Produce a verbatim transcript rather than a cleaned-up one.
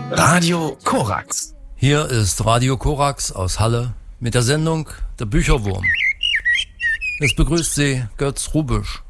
Radio Korax. Hier ist Radio Korax aus Halle mit der Sendung Der Bücherwurm. Es begrüßt Sie Götz Rubisch.